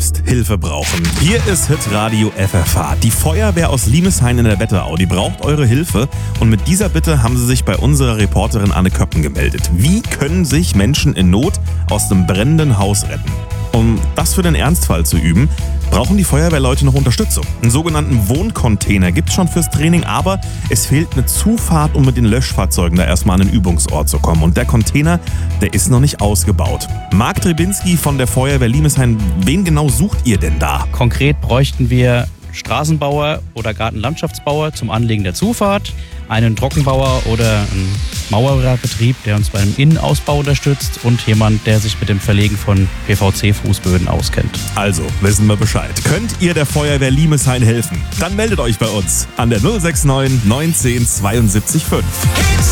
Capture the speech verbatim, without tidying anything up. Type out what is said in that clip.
jetzt Hilfe brauchen. Hier ist Hitradio F F H. Die Feuerwehr aus Limeshain in der Wetterau, die braucht eure Hilfe. Und mit dieser Bitte haben sie sich bei unserer Reporterin Anne Köppen gemeldet. Wie können sich Menschen in Not aus einem brennenden Haus retten? Um das für den Ernstfall zu üben, brauchen die Feuerwehrleute noch Unterstützung. Einen sogenannten Wohncontainer gibt es schon fürs Training, aber es fehlt eine Zufahrt, um mit den Löschfahrzeugen da erstmal an den Übungsort zu kommen. Und der Container, der ist noch nicht ausgebaut. Marc Trebinski von der Feuerwehr Limeshain, wen genau sucht ihr denn da? Konkret bräuchten wir Straßenbauer oder Gartenlandschaftsbauer zum Anlegen der Zufahrt, einen Trockenbauer oder einen Maurerbetrieb, der uns beim Innenausbau unterstützt und jemand, der sich mit dem Verlegen von P V C-Fußböden auskennt. Also, wissen wir Bescheid. Könnt ihr der Feuerwehr Limeshain helfen? Dann meldet euch bei uns an der null sechs neun neunzehn zweiundsiebzig fünf.